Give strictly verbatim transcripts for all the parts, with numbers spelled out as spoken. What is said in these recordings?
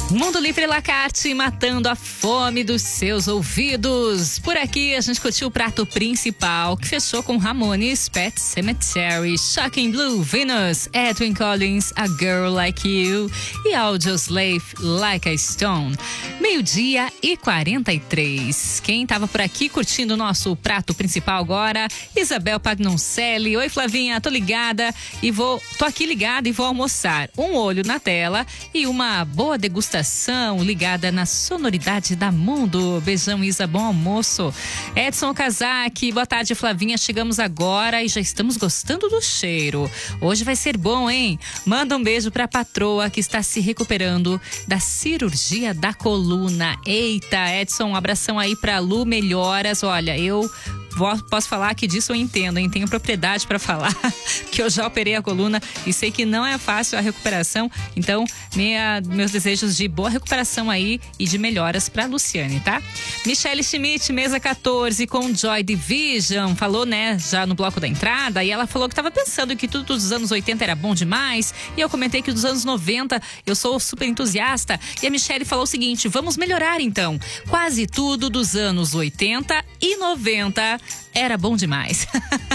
Mundo Livre Lacarte, matando a fome dos seus ouvidos. Por aqui a gente curtiu o prato principal, que fechou com Ramones, Pet Sematary, Shocking Blue, Venus, Edwin Collins, A Girl Like You e Audioslave, Like a Stone. Meio-dia e quarenta e três. Quem tava por aqui curtindo o nosso prato principal agora? Isabel Pagnoncelli. Oi, Flavinha, tô ligada e vou, tô aqui ligada e vou almoçar. Um olho na tela e uma boa degustação ligada na sonoridade da Mundo. Beijão, Isa, bom almoço. Edson Kazaki, boa tarde, Flavinha. Chegamos agora e já estamos gostando do cheiro. Hoje vai ser bom, hein? Manda um beijo pra patroa que está se recuperando da cirurgia da coluna. Eita, Edson, um abração aí pra Lu, melhoras. Olha, eu posso falar que disso eu entendo, hein? Tenho propriedade para falar que eu já operei a coluna e sei que não é fácil a recuperação. Então, minha, meus desejos de boa recuperação aí e de melhoras para Luciane, tá? Michelle Schmidt, mesa quatorze, com Joy Division, falou, né, já no bloco da entrada, e ela falou que estava pensando que tudo dos anos oitenta era bom demais, e eu comentei que dos anos noventa eu sou super entusiasta, e a Michelle falou o seguinte: vamos melhorar então. Quase tudo dos anos oitenta e noventa era bom demais.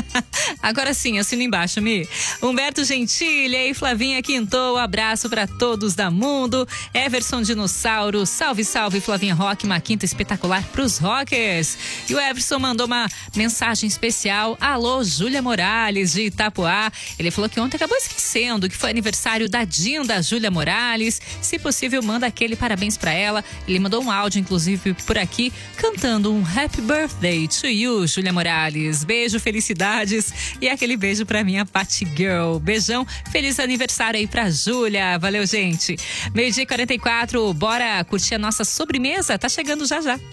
Agora sim, assina embaixo, Mi. Humberto Gentili e Flavinha Quintou, abraço para todos da Mundo. Everson Dinossauro, salve, salve, Flavinha Rock, uma quinta espetacular pros rockers. E o Everson mandou uma mensagem especial. Alô, Júlia Morales, de Itapuá. Ele falou que ontem acabou esquecendo que foi aniversário da Dinda Júlia Morales. Se possível, manda aquele parabéns para ela. Ele mandou um áudio, inclusive, por aqui, cantando um Happy Birthday to you, Júlia Morales. Beijo, felicidades e aquele beijo pra minha Patty Girl. Beijão, feliz aniversário aí pra Júlia. Valeu, gente. Meio-dia e quarenta e quatro, bora curtir a nossa sobremesa? Tá chegando já já.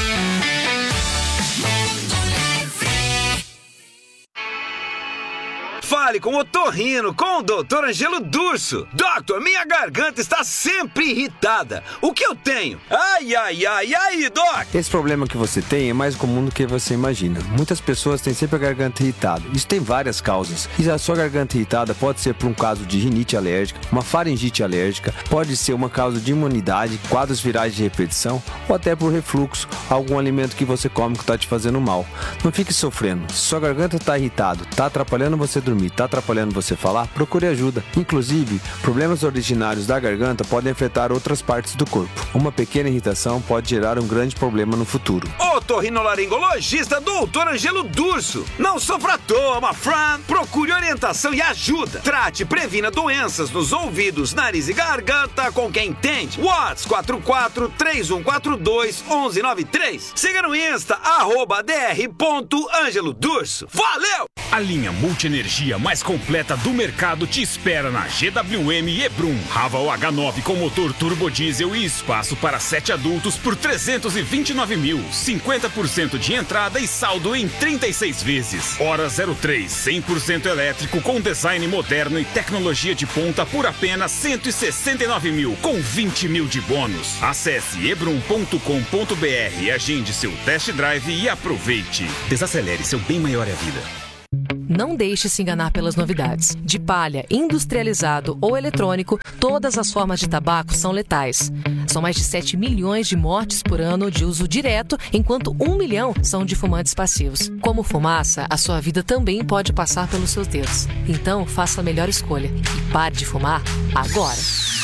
Fale com o otorrino, com o doutor Angelo Durso. Doutor, minha garganta está sempre irritada. O que eu tenho? Ai, ai, ai, ai, doc! Esse problema que você tem é mais comum do que você imagina. Muitas pessoas têm sempre a garganta irritada. Isso tem várias causas. E a sua garganta irritada pode ser por um caso de rinite alérgica, uma faringite alérgica, pode ser uma causa de imunidade, quadros virais de repetição ou até por refluxo, algum alimento que você come que está te fazendo mal. Não fique sofrendo. Se sua garganta está irritada, está atrapalhando você dormir, está atrapalhando você falar, procure ajuda. Inclusive, problemas originários da garganta podem afetar outras partes do corpo. Uma pequena irritação pode gerar um grande problema no futuro. Otorrinolaringologista doutor Angelo Durso. Não sofra à toa, my friend. Procure orientação e ajuda. Trate e previna doenças nos ouvidos, nariz e garganta com quem entende. WhatsApp quatro quatro três um quatro dois um um nove três. Siga no Insta, arroba dr ponto angelo durso. Valeu! A linha multienergia mais completa do mercado te espera na G W M Hebrum. Raval H nove com motor turbo diesel e espaço para sete adultos por trezentos e vinte e nove mil. cinquenta por cento de entrada e saldo em trinta e seis vezes. Hora zero três, cem por cento elétrico com design moderno e tecnologia de ponta por apenas cento e sessenta e nove mil, com vinte mil de bônus. Acesse hebrum ponto com ponto br e agende seu test drive e aproveite. Desacelere, seu bem maior é a vida. Não deixe se enganar pelas novidades. De palha, industrializado ou eletrônico, todas as formas de tabaco são letais. São mais de sete milhões de mortes por ano de uso direto, enquanto um milhão são de fumantes passivos. Como fumaça, a sua vida também pode passar pelos seus dedos. Então, faça a melhor escolha e pare de fumar agora.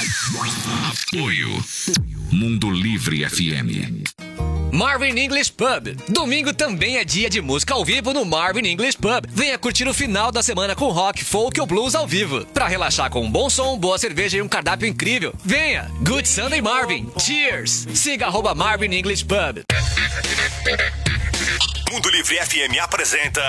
Apoio Mundo Livre F M. Marvin English Pub. Domingo também é dia de música ao vivo no Marvin English Pub. Venha curtir o final da semana com rock, folk ou blues ao vivo. Pra relaxar com um bom som, boa cerveja e um cardápio incrível. Venha! Good Sunday Marvin. Cheers! Siga arroba Marvin English Pub. Mundo Livre F M apresenta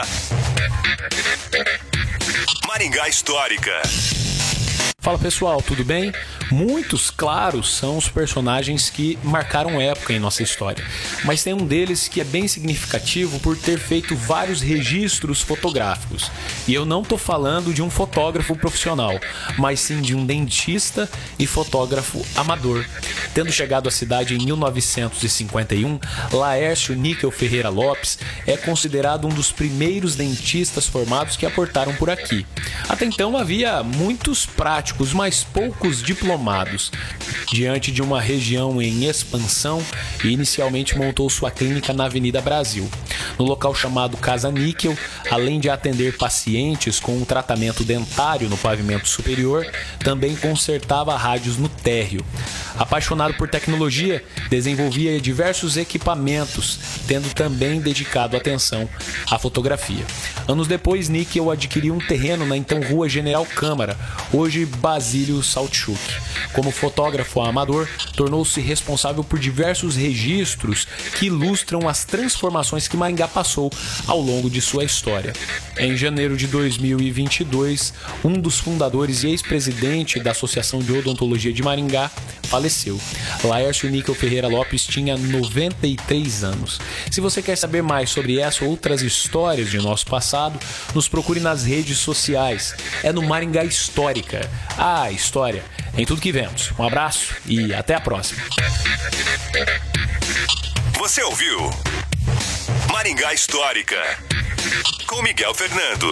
Maringá Histórica. Fala pessoal, tudo bem? Muitos, claro, são os personagens que marcaram época em nossa história, mas tem um deles que é bem significativo por ter feito vários registros fotográficos. E eu não tô falando de um fotógrafo profissional, mas sim de um dentista e fotógrafo amador. Tendo chegado à cidade em mil novecentos e cinquenta e um, Laércio Níquel Ferreira Lopes é considerado um dos primeiros dentistas formados que aportaram por aqui. Até então havia muitos práticos médicos, mas poucos diplomados. Diante de uma região em expansão, inicialmente montou sua clínica na Avenida Brasil. No local chamado Casa Níquel, além de atender pacientes com um tratamento dentário no pavimento superior, também consertava rádios no térreo. Apaixonado por tecnologia, desenvolvia diversos equipamentos, tendo também dedicado atenção à fotografia. Anos depois, Níquel adquiriu um terreno na então Rua General Câmara, hoje Basílio Saltchuk. Como fotógrafo amador, tornou-se responsável por diversos registros que ilustram as transformações que Maringá passou ao longo de sua história. Em janeiro de dois mil e vinte e dois, um dos fundadores e ex-presidente da Associação de Odontologia de Maringá faleceu. Laércio Níquel Ferreira Lopes tinha noventa e três anos. Se você quer saber mais sobre essa ou outras histórias de nosso passado, nos procure nas redes sociais. É no Maringá Histórica. Ah, história em tudo que vemos. Um abraço e até a próxima. Você ouviu Maringá Histórica com Miguel Fernando.